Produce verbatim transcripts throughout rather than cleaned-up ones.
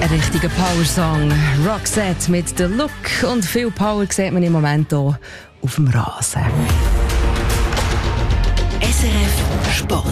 Ein richtiger Power-Song. Roxette mit «The Look». Und viel Power sieht man im Moment hier auf dem Rasen. S R F Sport.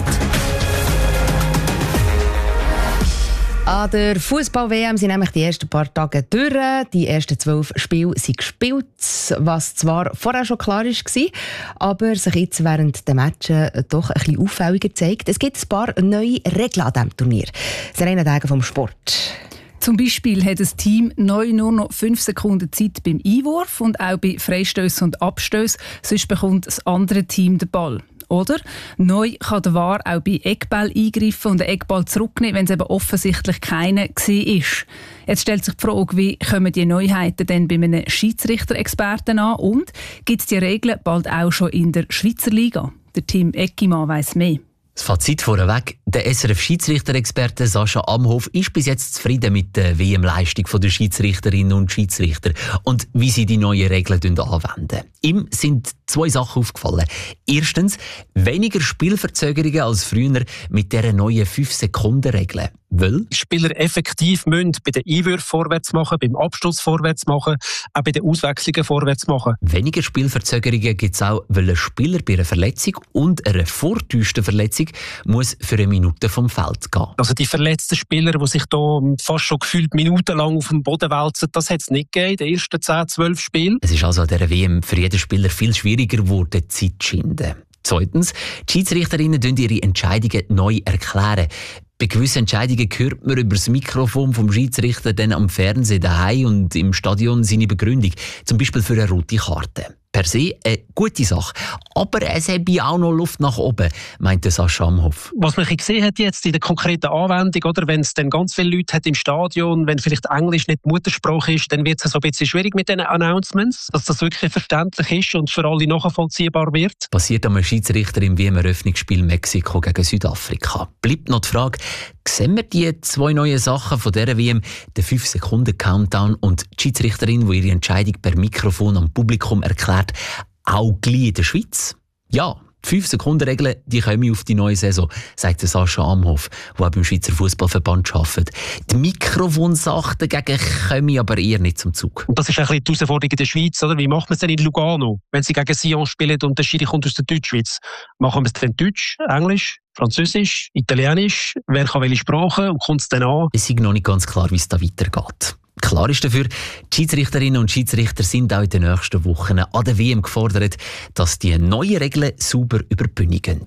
An der Fußball-W M sind nämlich die ersten paar Tage durch. Die ersten zwölf Spiele sind gespielt, was zwar vorher schon klar war, aber sich jetzt während der Matches doch ein bisschen auffälliger zeigt. Es gibt ein paar neue Regeln an diesem Turnier. Das sind Tage vom Sport. Zum Beispiel hat das Team neu nur noch fünf Sekunden Zeit beim Einwurf und auch bei Freistößen und Abstößen, sonst bekommt das andere Team den Ball. Oder neu kann der V A R auch bei Eckball eingreifen und den Eckball zurücknehmen, wenn es eben offensichtlich keiner war. Jetzt stellt sich die Frage, wie kommen die Neuheiten denn bei einem Schiedsrichter-Experten an und gibt es die Regeln bald auch schon in der Schweizer Liga? Der Tim Eckimann weiss mehr. Das Fazit vorweg. Der S R F-Schiedsrichter-Experte Sascha Amhof ist bis jetzt zufrieden mit der W M-Leistung der Schiedsrichterinnen und Schiedsrichter und wie sie die neuen Regeln anwenden. Ihm sind zwei Sachen aufgefallen. Erstens, weniger Spielverzögerungen als früher mit dieser neuen fünf Sekunden Regel. Weil Spieler effektiv müssen bei den Einwürfen vorwärts machen, beim Abschluss vorwärts machen, auch bei den Auswechslungen vorwärts machen. Weniger Spielverzögerungen gibt es auch, weil ein Spieler bei einer Verletzung und einer vortäuschten Verletzung muss für eine Minute vom Feld gehen. Also die verletzten Spieler, die sich da fast schon gefühlt minutenlang auf dem Boden wälzen, das hat es nicht gegeben in den ersten zehn, zwölf Spielen. Es ist also an dieser W M für jeden Spieler viel schwieriger geworden, Zeit zu schinden. Zweitens, die Schiedsrichterinnen erklären ihre Entscheidungen neu erklären. Bei gewissen Entscheidungen hört man über das Mikrofon vom Schiedsrichter dann am Fernsehen daheim und im Stadion seine Begründung, zum Beispiel für eine rote Karte. Per se eine gute Sache. Aber es habe auch noch Luft nach oben, meinte Sascha Amhof. Was man gesehen hat jetzt in der konkreten Anwendung, oder, wenn es dann ganz viele Leute hat im Stadion, wenn vielleicht Englisch nicht Muttersprache ist, dann wird es so ein bisschen schwierig mit diesen Announcements, dass das wirklich verständlich ist und für alle nachvollziehbar wird. Passiert am Schiedsrichter im W M-Eröffnungsspiel Mexiko gegen Südafrika. Bleibt noch die Frage, sehen wir die zwei neuen Sachen von dieser W M, den fünf Sekunden Countdown und die Schiedsrichterin, die ihre Entscheidung per Mikrofon am Publikum erklärt, auch gleich in der Schweiz? Ja, die fünf Sekunden Regeln, die kommen auf die neue Saison, sagt Sascha Amhof, der auch beim Schweizer Fußballverband arbeitet. Die Mikrofonsache dagegen kommen aber eher nicht zum Zug. Und das ist ein bisschen die Herausforderung in der Schweiz, oder? Wie macht man es denn in Lugano, wenn sie gegen Sion spielen und der Schiri kommt aus der Deutschschweiz? Machen wir es dann Deutsch, Englisch, Französisch, Italienisch? Wer kann welche Sprache und kommt es dann an? Es ist noch nicht ganz klar, wie es da weitergeht. Klar ist dafür, die Schiedsrichterinnen und Schiedsrichter sind auch in den nächsten Wochen an der W M gefordert, dass die neuen Regeln sauber über die Bühne gehen.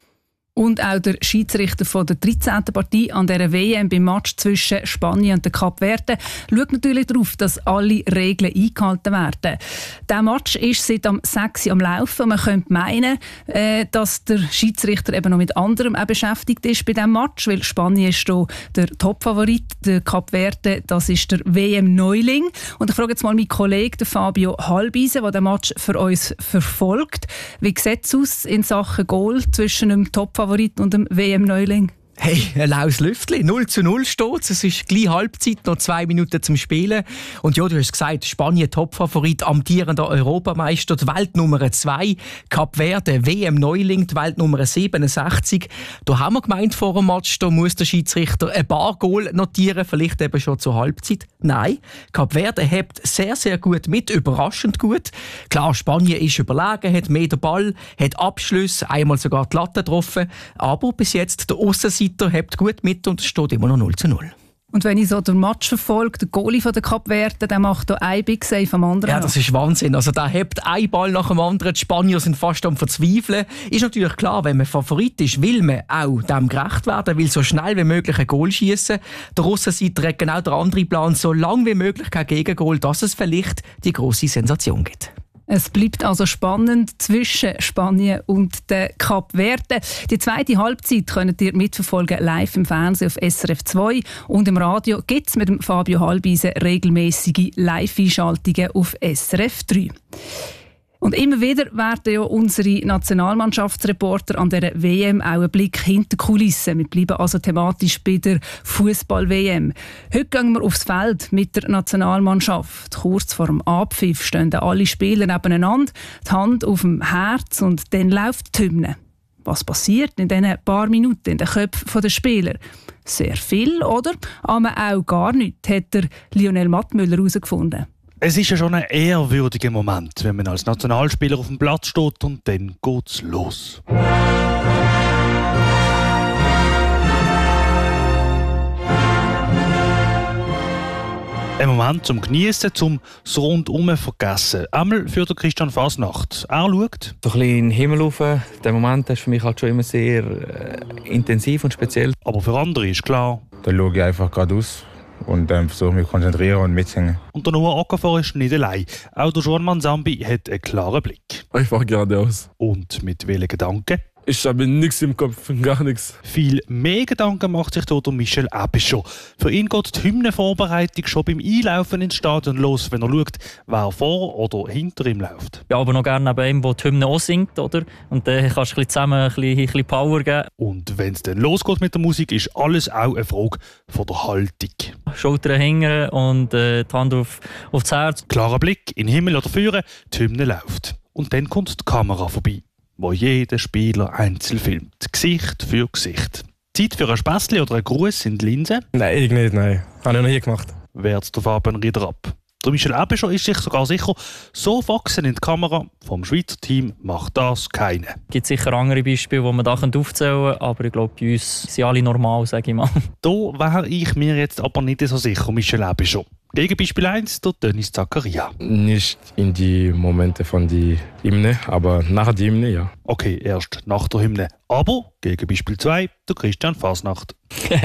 Und auch der Schiedsrichter von der dreizehnten Partie an dieser W M beim Match zwischen Spanien und den Kapverden schaut natürlich darauf, dass alle Regeln eingehalten werden. Dieser Match ist seit am sechs Uhr am Laufen. Man könnte meinen, äh, dass der Schiedsrichter eben noch mit anderem auch beschäftigt ist bei diesem Match, weil Spanien ist hier der Topfavorit, der Kapverden, das ist der W M-Neuling. Und ich frage jetzt mal meinen Kollegen Fabio Halbisen, der den Match für uns verfolgt. Wie sieht es aus in Sachen Goal zwischen dem Topfavorit und dem W M-Neuling? Hey, ein laues Lüftchen. null zu null steht es. Es ist gleich Halbzeit, noch zwei Minuten zum Spielen. Und ja, du hast gesagt, Spanien Topfavorit, amtierender Europameister, die Weltnummer zwei. Kapverden, W M-Neuling, die Weltnummer siebenundsechzig. Da haben wir gemeint vor dem Match, da muss der Schiedsrichter ein paar Goal notieren, vielleicht eben schon zur Halbzeit. Nein, Kapverden hebt sehr, sehr gut mit, überraschend gut. Klar, Spanien ist überlegen, hat mehr den Ball, hat Abschlüsse, einmal sogar die Latte getroffen. Aber bis jetzt der Aussenseiter hebt gut mit und es steht immer noch null zu null. Und wenn ich so den Match verfolge, der Goalie von der Kapverden, der macht da ein Big Save am anderen. Ja, das ist Wahnsinn. Also der hebt einen Ball nach dem anderen. Die Spanier sind fast am Verzweifeln. Ist natürlich klar, wenn man Favorit ist, will man auch dem gerecht werden, will so schnell wie möglich ein Goal schießen. Der Russenseiter hat genau den anderen Plan, so lange wie möglich kein Gegengol, dass es vielleicht die grosse Sensation gibt. Es bleibt also spannend zwischen Spanien und den Kapverden. Die zweite Halbzeit könnt ihr mitverfolgen live im Fernsehen auf S R F zwei und im Radio gibt es mit dem Fabio Halbisen regelmäßige Live-Einschaltungen auf S R F drei. Und immer wieder werden ja unsere Nationalmannschaftsreporter an der W M auch einen Blick hinter die Kulissen. Wir bleiben also thematisch bei der Fußball-W M. Heute gehen wir aufs Feld mit der Nationalmannschaft. Kurz vor dem Abpfiff stehen alle Spieler nebeneinander, die Hand auf dem Herz und dann läuft die Hymne. Was passiert in diesen paar Minuten in den Köpfen der Spieler? Sehr viel, oder? Aber auch gar nichts, hat der Lionel Mattmüller herausgefunden. Es ist ja schon ein ehrwürdiger Moment, wenn man als Nationalspieler auf dem Platz steht und dann geht's los. Ein Moment zum Genießen, zum das Rundum vergessen. Einmal für den Christian Fasnacht. Er schaut. So ein bisschen in den Himmel rauf. Der Moment ist für mich halt schon immer sehr äh, intensiv und speziell. Aber für andere ist klar. Dann schaue ich einfach geradeaus und ähm, versuche mich zu konzentrieren und mitsingen. Und der Noah Okafor ist nicht allein. Auch der Juan Manzambi hat einen klaren Blick. Einfach geradeaus. Und mit welchen Gedanken? Ich habe nichts im Kopf, gar nichts. Viel mehr Gedanken macht sich hier der Michel Aebischer. Für ihn geht die Hymnenvorbereitung schon beim Einlaufen ins Stadion los, wenn er schaut, wer vor oder hinter ihm läuft. Ja, aber noch gerne neben ihm, der die Hymne auch singt, oder? Und dann kannst du ein bisschen zusammen ein bisschen, ein bisschen Power geben. Und wenn es dann losgeht mit der Musik, ist alles auch eine Frage von der Haltung. Schultern hängen und äh, die Hand auf, auf das Herz. Klarer Blick, in den Himmel oder Führen, die Hymne läuft. Und dann kommt die Kamera vorbei, wo jeder Spieler einzeln filmt. Gesicht für Gesicht. Zeit für ein Späßchen oder einen Gruß in die Linse? Nein, ich nicht, nein. Habe ich noch nie gemacht. Wärt's der Fabian Rieder ab. Der Michel Aebischer ist sich sogar sicher, so wachsen in die Kamera vom Schweizer Team macht das keiner. Es gibt sicher andere Beispiele, die man da aufzählen können, aber ich glaube, bei uns sind alle normal, sage ich mal. Da wäre ich mir jetzt aber nicht so sicher, Michel Aebischer. Gegenbeispiel eins, der Dennis Zakaria. Nicht in die Momente von der Hymne, aber nach der Hymne, ja. Okay, erst nach der Hymne. Aber, Gegenbeispiel zwei, der Christian Fasnacht.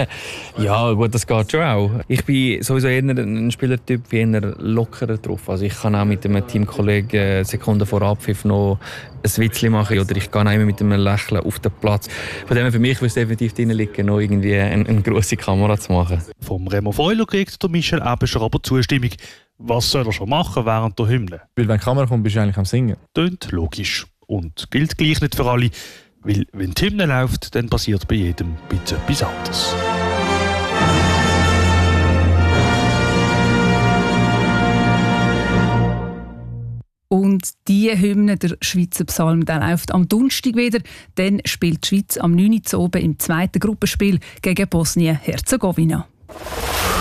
Ja, gut, das geht schon auch. Ich bin sowieso eher ein Spielertyp, wie eher lockerer drauf. Also ich kann auch mit einem Teamkollegen Sekunden vor Abpfiff noch ein Witzchen machen oder ich gehe auch immer mit einem Lächeln auf den Platz. Von dem her für mich würde es definitiv drin liegen, noch irgendwie eine, eine grosse Kamera zu machen. Vom Remo Freuler kriegt der Michel Aebischer aber Zustimmung. Was soll er schon machen während der Hymne? Weil wenn die Kamera kommt, bist du eigentlich am Singen. Tönt logisch. Und gilt gleich nicht für alle. Weil wenn die Hymne läuft, dann passiert bei jedem bitte etwas anderes. Und diese Hymne, der Schweizer Psalm, der läuft am Donnerstag wieder. Dann spielt die Schweiz am neun Uhr oben im zweiten Gruppenspiel gegen Bosnien-Herzegowina.